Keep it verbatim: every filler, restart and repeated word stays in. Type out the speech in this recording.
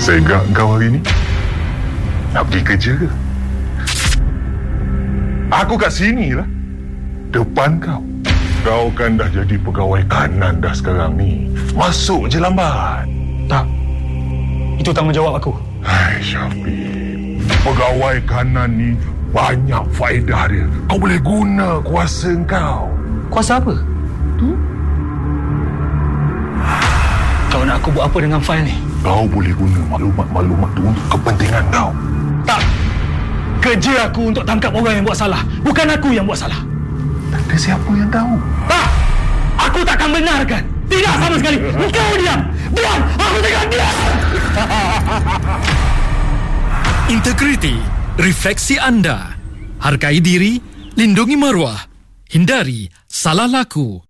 Saya gak kau hari ni. Nak pergi kerja ke? Aku kat sini lah. Depan kau. Kau kan dah jadi pegawai kanan dah sekarang ni. Masuk je lambat. Tak. Itu tanggungjawab aku. Hai Syafiq. Pegawai kanan ni banyak faedah dia. Kau boleh guna kuasa kau. Kuasa apa? Tu? Kau nak aku buat apa dengan fail ni? Kau boleh guna maklumat-maklumat tu untuk kepentingan kau. Tak. Kerja aku untuk tangkap orang yang buat salah. Bukan aku yang buat salah. Tak ada siapa yang tahu. Tak. Aku takkan benarkan. Tidak sama sekali. Kau diam. Diam. Aku takkan diam. Integriti. Refleksi anda. Hargai diri. Lindungi maruah. Hindari salah laku.